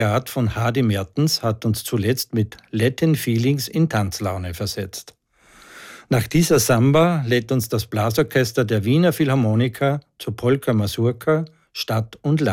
Art von Hardy Mertens hat uns zuletzt mit Latin Feelings in Tanzlaune versetzt. Nach dieser Samba lädt uns das Blasorchester der Wiener Philharmoniker zur Polka Mazurka Stadt und Land.